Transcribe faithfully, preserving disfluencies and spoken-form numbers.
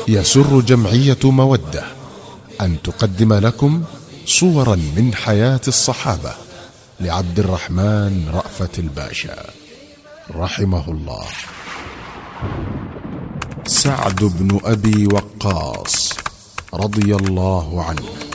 يسر جمعية مودة أن تقدم لكم صورا من حياة الصحابة لعبد الرحمن رأفت الباشا رحمه الله. سعد بن أبي وقاص رضي الله عنه